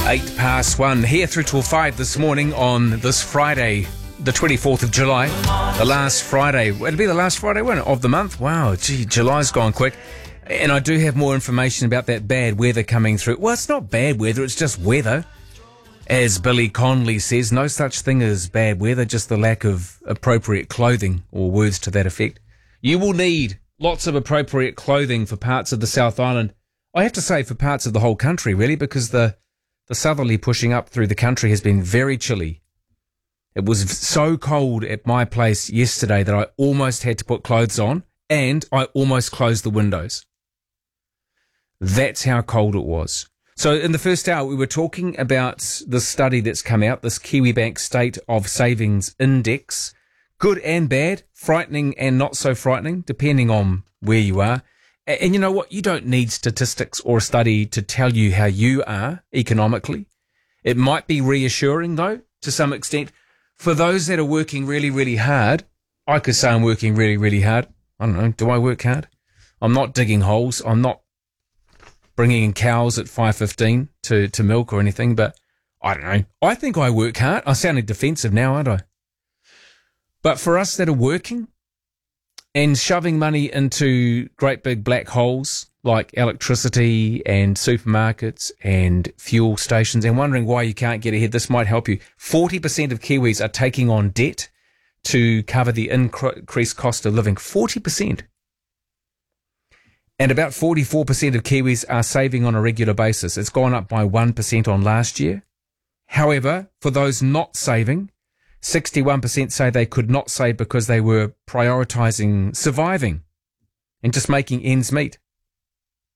1:08 here through till 5 this morning on this Friday, the 24th of July, the last Friday. It'll be the last Friday, won't it, of the month? Wow, gee, July's gone quick. And I do have more information about that bad weather coming through. Well, it's not bad weather, it's just weather. As Billy Connolly says, no such thing as bad weather, just the lack of appropriate clothing, or words to that effect. You will need lots of appropriate clothing for parts of the South Island. I have to say for parts of the whole country, really, because the southerly pushing up through the country has been very chilly. It was so cold at my place yesterday that I almost had to put clothes on, and I almost closed the windows. That's how cold it was. So in the first hour, we were talking about the study that's come out, this Kiwibank State of Savings Index. Good and bad, frightening and not so frightening, depending on where you are. And you know what? You don't need statistics or a study to tell you how you are economically. It might be reassuring, though, to some extent. For those that are working really, really hard, I could say I'm working really, really hard. I don't know. Do I work hard? I'm not digging holes. I'm not bringing in cows at 5:15 to milk or anything, but I don't know. I think I work hard. I'm sounding defensive now, aren't I? But for us that are working and shoving money into great big black holes like electricity and supermarkets and fuel stations and wondering why you can't get ahead, this might help you. 40% of Kiwis are taking on debt to cover the increased cost of living. 40%. And about 44% of Kiwis are saving on a regular basis. It's gone up by 1% on last year. However, for those not saving, 61% say they could not save because they were prioritising surviving and just making ends meet.